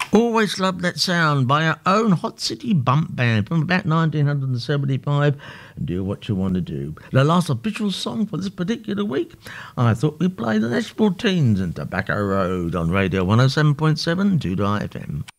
Always Loved That Sound by our own Hot City Bump Band from about 1975. Do what you want to do. The last official song for this particular week, I thought we'd play the Nashville Teens and Tobacco Road on Radio 107.7 Judah FM.